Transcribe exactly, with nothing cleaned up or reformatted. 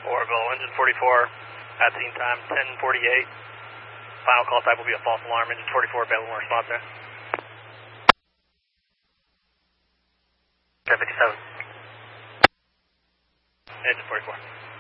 Orville, engine forty-four, at scene time ten forty-eight. Final call type will be a false alarm. Engine forty-four, available response there. ten fifty-seven. Engine forty-four.